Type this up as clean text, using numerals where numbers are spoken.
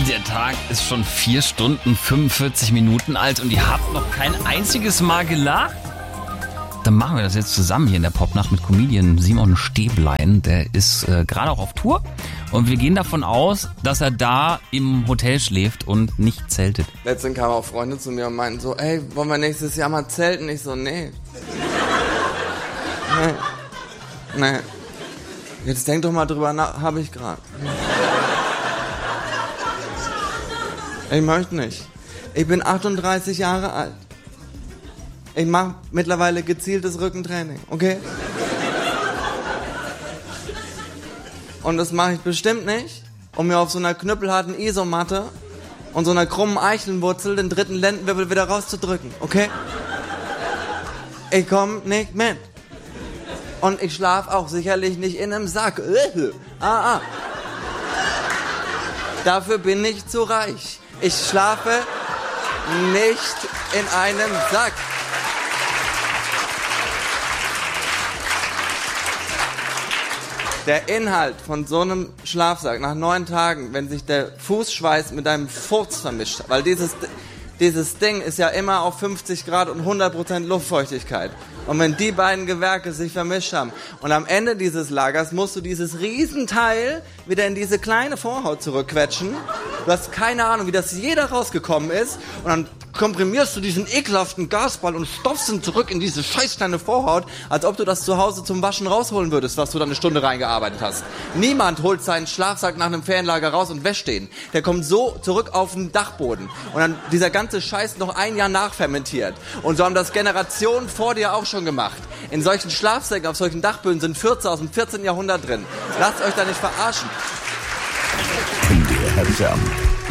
Der Tag ist schon 4 Stunden 45 Minuten alt und ihr habt noch kein einziges Mal gelacht? Dann machen wir das jetzt zusammen hier in der Popnacht mit Comedian Simon Stäblein. Der ist gerade auch auf Tour und wir gehen davon aus, dass er da im Hotel schläft und nicht zeltet. Letztens kamen auch Freunde zu mir und meinten so, ey, wollen wir nächstes Jahr mal zelten? Ich so, nee. Nee. Jetzt denk doch mal drüber nach, hab ich gerade. Ich möchte nicht. Ich bin 38 Jahre alt. Ich mache mittlerweile gezieltes Rückentraining, okay? Und das mache ich bestimmt nicht, um mir auf so einer knüppelharten Isomatte und so einer krummen Eichelwurzel den dritten Lendenwirbel wieder rauszudrücken, okay? Ich komme nicht mit. Und ich schlafe auch sicherlich nicht in einem Sack. Dafür bin ich zu reich. Ich schlafe nicht in einem Sack. Der Inhalt von so einem Schlafsack nach 9 Tagen, wenn sich der Fußschweiß mit deinem Furz vermischt, weil dieses Ding ist ja immer auf 50 Grad und 100% Luftfeuchtigkeit. Und wenn die beiden Gewerke sich vermischt haben und am Ende dieses Lagers musst du dieses Riesenteil wieder in diese kleine Vorhaut zurückquetschen. Du hast keine Ahnung, wie das je da rausgekommen ist. Und dann komprimierst du diesen ekelhaften Gasball und stopfst ihn zurück in diese scheiß kleine Vorhaut, als ob du das zu Hause zum Waschen rausholen würdest, was du dann eine Stunde reingearbeitet hast. Niemand holt seinen Schlafsack nach einem Ferienlager raus und wäscht den. Der kommt so zurück auf den Dachboden. Und dann dieser ganze Scheiß noch 1 Jahr nachfermentiert. Und so haben das Generationen vor dir auch schon gemacht. In solchen Schlafsäcken, auf solchen Dachböden sind Fürze aus dem 14. Jahrhundert drin. Lasst euch da nicht verarschen. MDR FM.